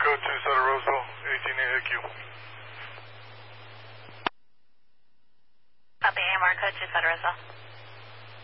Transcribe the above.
Marco 2 Sutter Roseville, 18 AQ. Copy, A Marco 2 Sutter Roseville.